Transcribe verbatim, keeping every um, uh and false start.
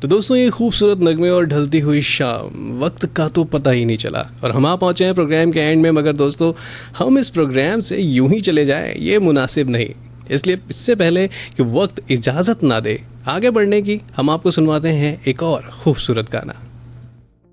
तो दोस्तों ये खूबसूरत नगमे और ढलती हुई शाम, वक्त का तो पता ही नहीं चला और हम आ पहुँचे हैं प्रोग्राम के एंड में। मगर दोस्तों हम इस प्रोग्राम से यूं ही चले जाएं ये मुनासिब नहीं, इसलिए इससे पहले कि वक्त इजाज़त ना दे आगे बढ़ने की, हम आपको सुनवाते हैं एक और खूबसूरत गाना।